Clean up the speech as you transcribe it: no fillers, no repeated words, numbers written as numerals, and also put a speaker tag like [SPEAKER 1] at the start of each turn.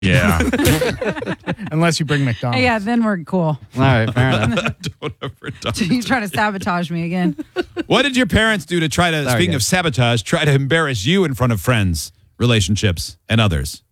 [SPEAKER 1] Yeah.
[SPEAKER 2] Unless you bring McDonald's.
[SPEAKER 3] Yeah, then we're cool.
[SPEAKER 4] All right, fair enough.
[SPEAKER 1] Don't ever talk.
[SPEAKER 3] You try to sabotage me again.
[SPEAKER 1] What did your parents do to try to,
[SPEAKER 4] Sorry,
[SPEAKER 1] speaking
[SPEAKER 4] guys.
[SPEAKER 1] of sabotage, try to embarrass you in front of friends, relationships, and others?